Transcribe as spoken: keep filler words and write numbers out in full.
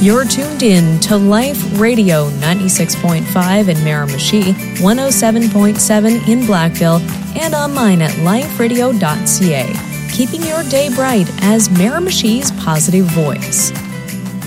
You're tuned in to Life Radio ninety-six point five in Miramichi, one oh seven point seven in Blackville, and online at life radio dot c a. Keeping your day bright as Miramichi's positive voice.